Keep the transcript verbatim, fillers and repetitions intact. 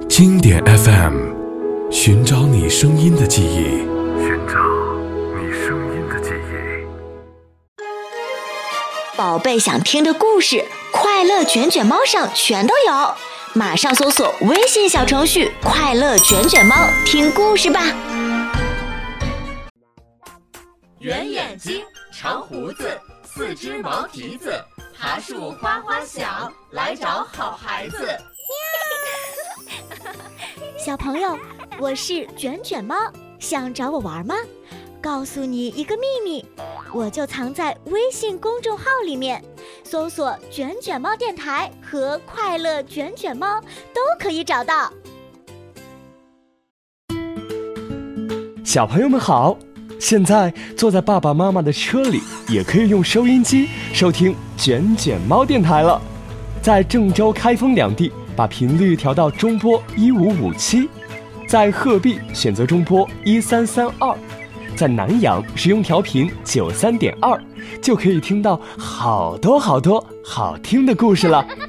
经典 F M， 寻找你声音的记忆， 寻找你声音的记忆。 宝贝想听的故事，快乐卷卷猫上全都有，马上搜索微信小程序快乐卷卷猫听故事吧。 圆眼睛，长胡子，四只毛蹄子，爬树花花小，来找好孩子。 小朋友，我是卷卷猫，想找我玩吗？告诉你一个秘密，我就藏在微信公众号里面，搜索卷卷猫电台和快乐卷卷猫都可以找到。 小朋友们好，现在坐在爸爸妈妈的车里，也可以用收音机收听卷卷猫电台了。在郑州、开封两地把频率调到中波一五五七，在鹤壁选择中波一三三二，在南阳使用调频九三点二，就可以听到好多好多好听的故事了。